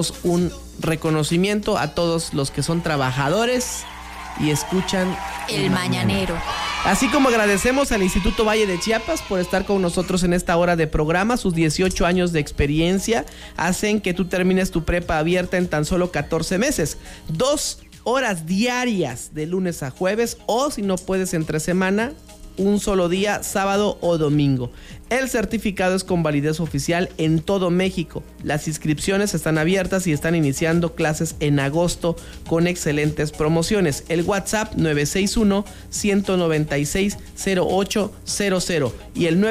un reconocimiento a todos los que son trabajadores y escuchan El Mañanero. Así como agradecemos al Instituto Valle de Chiapas por estar con nosotros en esta hora de programa. Sus 18 años de experiencia hacen que tú termines tu prepa abierta en tan solo 14 meses. 2 horas diarias de lunes a jueves, o si no puedes entre semana, un solo día, sábado o domingo. El certificado es con validez oficial en todo México. Las inscripciones están abiertas y están iniciando clases en agosto con excelentes promociones. El WhatsApp 961-196-0800 y el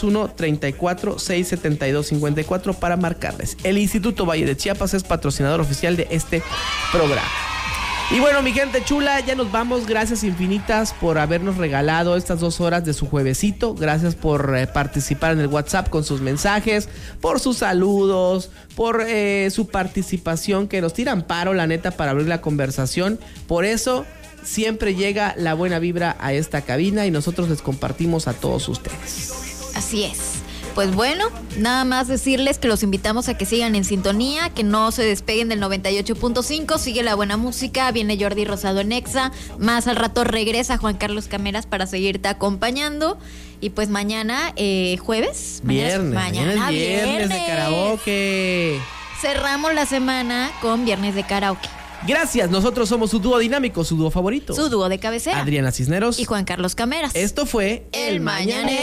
961-34-672-54 para marcarles. El Instituto Valle de Chiapas es patrocinador oficial de este programa. Y bueno, mi gente chula, ya nos vamos. Gracias infinitas por habernos regalado estas 2 horas de su juevesito. Gracias por participar en el WhatsApp con sus mensajes, por sus saludos, por su participación, que nos tiran paro, la neta, para abrir la conversación. Por eso siempre llega la buena vibra a esta cabina y nosotros les compartimos a todos ustedes. Así es. Pues bueno, nada más decirles que los invitamos a que sigan en sintonía, que no se despeguen del 98.5, sigue la buena música, viene Jordi Rosado en Exa, más al rato regresa Juan Carlos Cameras para seguirte acompañando, y pues mañana, jueves, mañana es viernes de karaoke. Cerramos la semana con viernes de karaoke. Gracias, nosotros somos su dúo dinámico, su dúo favorito. Su dúo de cabecera. Adriana Cisneros y Juan Carlos Cameras. Esto fue El Mañanero.